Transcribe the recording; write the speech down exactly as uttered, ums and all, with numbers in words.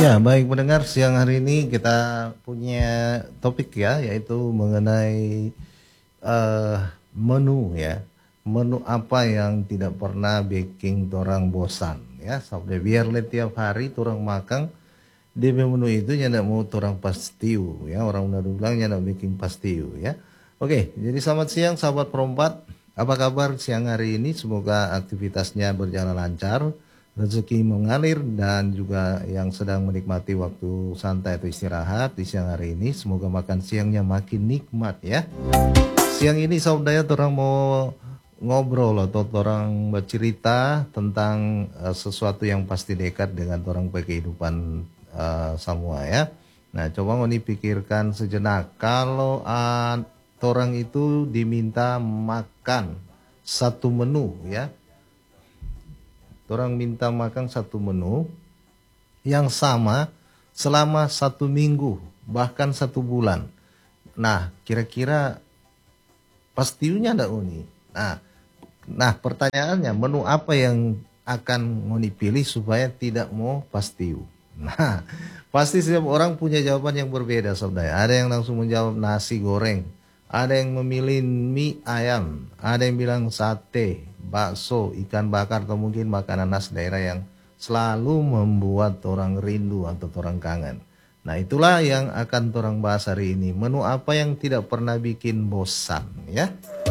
Ya, baik mendengar siang hari ini kita punya topik ya, yaitu mengenai eh, menu ya. Menu apa yang tidak pernah bikin orang bosan ya. Sampai biar le tiap hari orang makan di menu itu nyanda mau orang pastiu ya. Orang udah bilang nyanda bikin pastiu ya. Oke, jadi selamat siang sahabat perempat. Apa kabar siang hari ini? Semoga aktivitasnya berjalan lancar, rezeki mengalir, dan juga yang sedang menikmati waktu santai atau istirahat di siang hari ini, semoga makan siangnya makin nikmat ya. Siang ini saudara orang mau ngobrol atau orang bercerita tentang uh, sesuatu yang pasti dekat dengan orang kehidupan uh, semua ya. Nah, coba mau dipikirkan sejenak, kalau uh, orang itu diminta makan satu menu ya, orang minta makan satu menu yang sama selama satu minggu, bahkan satu bulan. Nah, kira-kira pastinya ada uni. Nah, nah pertanyaannya, menu apa yang akan mau dipilih supaya tidak mau pastiu? Nah, pasti setiap orang punya jawaban yang berbeda saudara. Ada yang langsung menjawab nasi goreng, ada yang memilih mie ayam, ada yang bilang sate, bakso, ikan bakar, atau mungkin makanan khas daerah yang selalu membuat orang rindu atau orang kangen. Nah, itulah yang akan orang bahas hari ini. Menu apa yang tidak pernah bikin bosan ya?